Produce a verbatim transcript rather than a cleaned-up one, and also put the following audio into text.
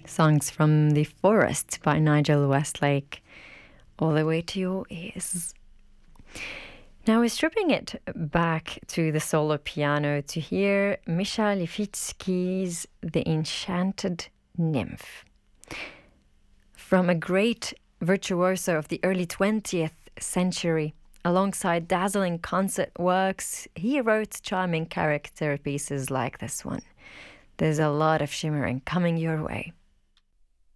Songs from the Forest by Nigel Westlake, all the way to your ears. Now we're stripping it back to the solo piano to hear Misha Lifitsky's The Enchanted Nymph. From a great virtuoso of the early twentieth century, alongside dazzling concert works, he wrote charming character pieces like this one. There's a lot of shimmering coming your way.